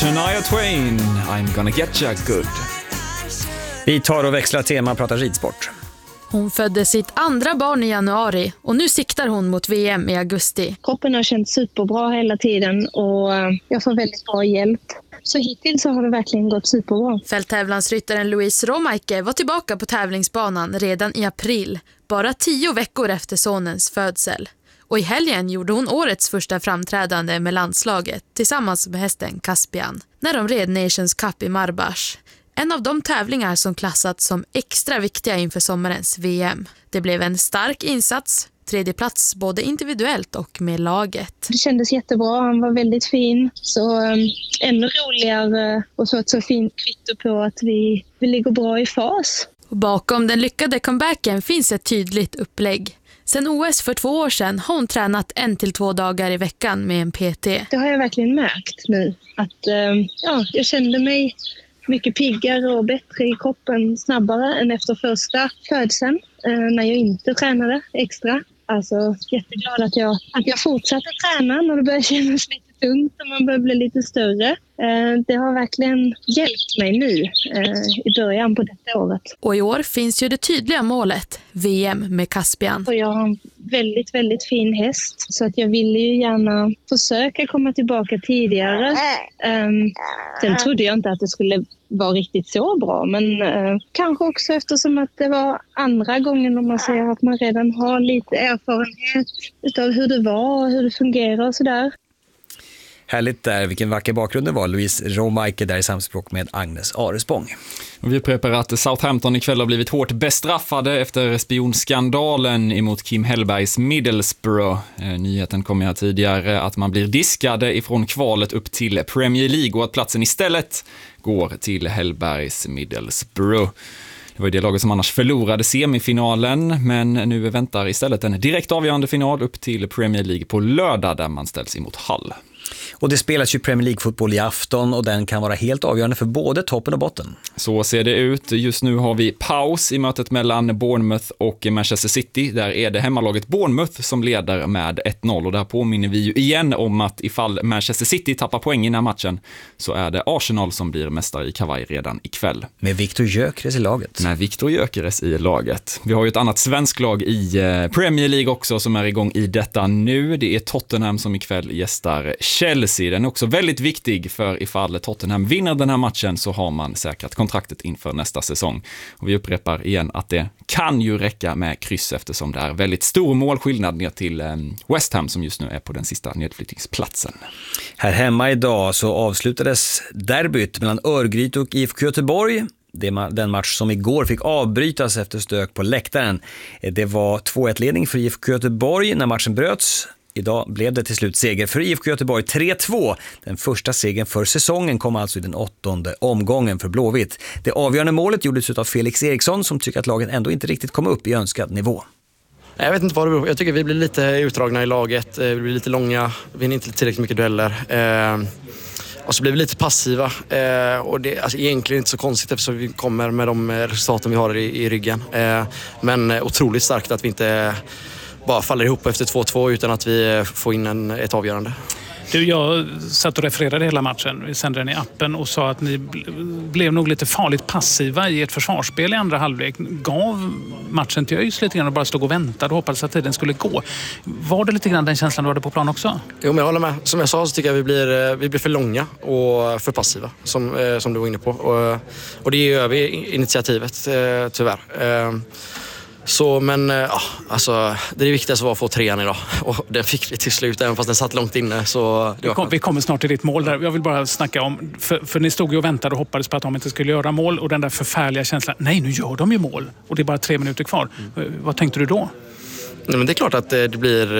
Shania Twain, I'm gonna get you good. Vi tar och växlar tema och pratar ridsport. Hon födde sitt andra barn i januari och nu siktar hon mot VM i augusti. Kroppen har känt superbra hela tiden och jag får väldigt bra hjälp. Så hittills så har det verkligen gått superbra. Fälttävlansryttaren Louise Romaike var tillbaka på tävlingsbanan redan i april, bara 10 veckor efter sonens födsel. Och i helgen gjorde hon årets första framträdande med landslaget tillsammans med hästen Caspian när de red Nations Cup i Marbach. En av de tävlingar som klassats som extra viktiga inför sommarens VM. Det blev en stark insats, 3:e plats både individuellt och med laget. Det kändes jättebra, han var väldigt fin. Så ännu roligare och så ett så fint kvitto på att vi ligger bra i fas. Och bakom den lyckade comebacken finns ett tydligt upplägg. Sen OS för 2 år sedan har hon tränat 1 till 2 dagar i veckan med en PT. Det har jag verkligen märkt nu. Att jag kände mig mycket piggare och bättre i kroppen snabbare än efter första födseln när jag inte tränade extra. Alltså jätteglad att jag fortsatte träna när det började kännas lite tungt och man börjar bli lite större. Det har verkligen hjälpt mig nu i början på detta året. Och i år finns ju det tydliga målet, VM med Caspian. Och jag har en väldigt, väldigt fin häst så att jag ville ju gärna försöka komma tillbaka tidigare. Sen trodde jag inte att det skulle vara riktigt så bra, men kanske också eftersom att det var andra gången om man säger att man redan har lite erfarenhet utav hur det var och hur det fungerar och sådär. Härligt där, vilken vacker bakgrund det var. Louise Romaike där i samspråk med Agnes Arespång. Och vi upprepar att Southampton ikväll har blivit hårt bestraffade efter spionskandalen emot Kim Hellbergs Middlesbrough. Nyheten kom här tidigare att man blir diskade ifrån kvalet upp till Premier League och att platsen istället går till Hellbergs Middlesbrough. Det var ju det laget som annars förlorade semifinalen, men nu väntar istället en direkt avgörande final upp till Premier League på lördag där man ställs emot Hull. Och det spelas ju Premier League-fotboll i afton och den kan vara helt avgörande för både toppen och botten. Så ser det ut. Just nu har vi paus i mötet mellan Bournemouth och Manchester City. Där är det hemmalaget Bournemouth som leder med 1-0 och där påminner vi ju igen om att ifall Manchester City tappar poäng i den här matchen så är det Arsenal som blir mästare i kavaj redan ikväll. Med Viktor Gyökeres i laget. Med Viktor Gyökeres i laget. Vi har ju ett annat svensk lag i Premier League också som är igång i detta nu. Det är Tottenham som ikväll gästar Chelsea. Den är också väldigt viktig för ifall Tottenham vinner den här matchen så har man säkrat kontraktet inför nästa säsong. Och vi upprepar igen att det kan ju räcka med kryss eftersom det är väldigt stor målskillnad ner till West Ham som just nu är på den sista nedflyttningsplatsen. Här hemma idag så avslutades derbyt mellan Örgryte och IFK Göteborg. Den match som igår fick avbrytas efter stök på läktaren. Det var 2-1-ledning för IFK Göteborg när matchen bröts. Idag blev det till slut seger för IFK Göteborg 3-2. Den första segern för säsongen kom alltså i den 8:e omgången för Blåvitt. Det avgörande målet gjordes av Felix Eriksson som tycker att laget ändå inte riktigt kom upp i önskad nivå. Jag vet inte vad det beror på. Jag tycker vi blir lite utdragna i laget. Vi blir lite långa. Vi vinner inte tillräckligt mycket dueller. Och så blir vi lite passiva. Och det är alltså egentligen inte så konstigt eftersom vi kommer med de resultaten vi har i ryggen. Men otroligt starkt att vi inte bara faller ihop efter 2-2 utan att vi får in ett avgörande. Jag satt och refererade hela matchen. Vi sände den i appen och sa att ni blev nog lite farligt passiva i ett försvarsspel i andra halvlek. Gav matchen till ÖIS lite grann och bara stod och väntade och hoppades att tiden skulle gå. Var det lite grann den känslan du hade på plan också? Jo, men jag håller med. Som jag sa så tycker jag vi blir för långa och för passiva som du var inne på. Och det är ju över initiativet tyvärr. Så, men alltså, det viktigaste var att få 3:an idag. Och den fick vi till slut, även fast den satt långt inne. Så vi kommer snart till ditt mål där. Jag vill bara snacka om, för ni stod ju och väntade och hoppades på att de inte skulle göra mål. Och den där förfärliga känslan, nej nu gör de ju mål. Och det är bara 3 minuter kvar. Vad tänkte du då? Nej, men det är klart att det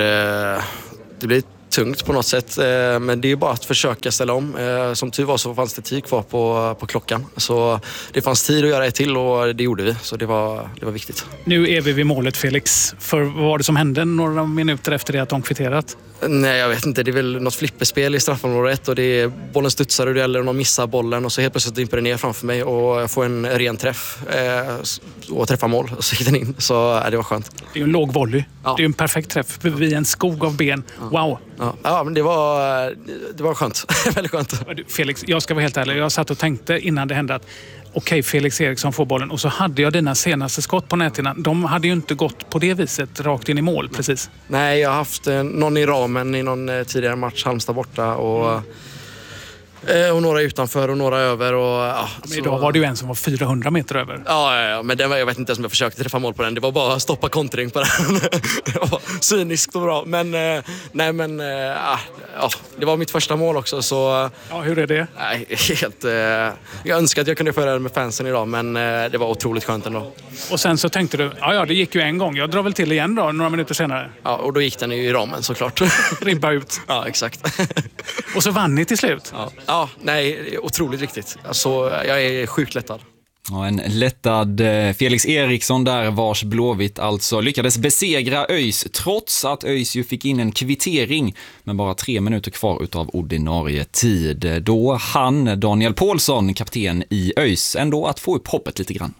blir tungt på något sätt, men det är ju bara att försöka ställa om. Som tur var så fanns det tid kvar på klockan. Så det fanns tid att göra ett till och det gjorde vi. Så det var viktigt. Nu är vi vid målet, Felix. För vad var det som hände några minuter efter det att de kvitterat? Nej, jag vet inte. Det är väl något flipperspel i straffområdet och det är bollen studsar och det gäller och de missar bollen och så helt plötsligt dimper det ner framför mig och jag får en ren träff och träffar mål och så gick den in. Så det var skönt. Det är ju en låg volley. Ja. Det är ju en perfekt träff vid en skog av ben. Wow. Ja, men det var skönt. Väldigt skönt. Felix, jag ska vara helt ärlig. Jag satt och tänkte innan det hände att okej, Felix Eriksson får bollen. Och så hade jag dina senaste skott på näthinnan. De hade ju inte gått på det viset rakt in i mål, precis. Nej, jag har haft någon i ramen i någon tidigare match, Halmstad borta. Och några utanför och några över. Men idag var det ju en som var 400 meter över. Ja, men jag vet inte ens om jag försökte träffa mål på den. Det var bara att stoppa kontring på den. Det var cyniskt och bra. Men det var mitt första mål också. Så, ja, hur är det? Nej, helt... Jag önskar att jag kunde föra det med fansen idag, men det var otroligt skönt ändå. Och sen så tänkte du, ja, det gick ju en gång. Jag drar väl till igen då, några minuter senare. Ja, och då gick den ju i ramen såklart. Ribba ut. Ja, exakt. Och så vann ni till slut. Ja, nej, otroligt riktigt. Alltså, jag är sjukt lättad. Ja, en lättad Felix Eriksson där, vars Blåvitt alltså lyckades besegra ÖIS trots att ÖIS ju fick in en kvittering med bara 3 minuter kvar utav ordinarie tid. Då hann Daniel Paulsson, kapten i ÖIS, ändå att få upp hoppet lite grann.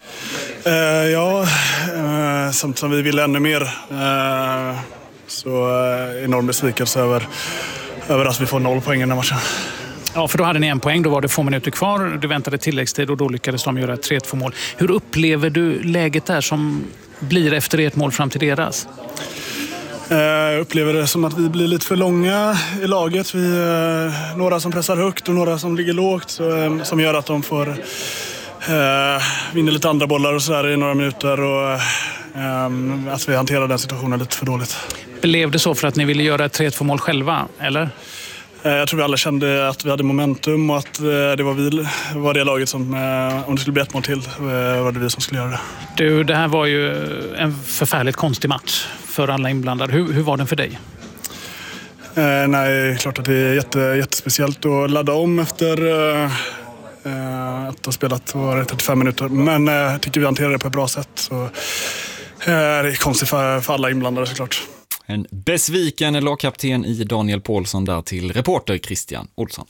Samt som vi ville ännu mer. Så enorm besvikelse över att vi får 0 poäng i den här matchen. Ja, för då hade ni 1 poäng, då var det 2 minuter kvar. Du väntade tilläggstid och då lyckades de göra 3-2 mål. Hur upplever du läget där som blir efter ert mål fram till deras? Jag upplever det som att vi blir lite för långa i laget. Vi några som pressar högt och några som ligger lågt, som gör att de får vinna lite andra bollar och sådär i några minuter, och att vi hanterar den situationen lite för dåligt. Blev det så för att ni ville göra 3-2 mål själva, eller? Jag tror vi alla kände att vi hade momentum och att det var det laget som, om det skulle bli 1 mål till, var det vi som skulle göra det. Du, det här var ju en förfärligt konstig match för alla inblandade. Hur var den för dig? Nej, klart att det är jättespeciellt att ladda om efter att ha spelat 35 minuter. Men jag tycker vi hanterar det på ett bra sätt. Så det är konstigt för alla inblandade såklart. En besviken lagkapten i Daniel Paulsson där till reporter Christian Olsson.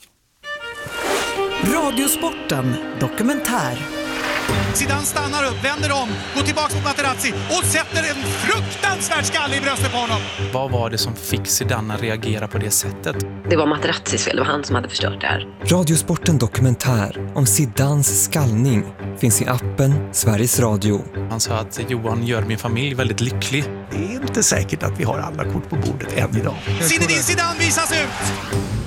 Radiosporten dokumentär. Zidane stannar upp, vänder om, går tillbaka mot Materazzi och sätter en fruktansvärd skalle i bröstet på honom. Vad var det som fick Zidane att reagera på det sättet? Det var Materazzis fel, det var han som hade förstört det här. Radiosporten dokumentär om Zidanes skallning finns i appen Sveriges Radio. Han sa att Johan gör min familj väldigt lycklig. Det är inte säkert att vi har alla kort på bordet än idag. Zinedine Zidane visas ut!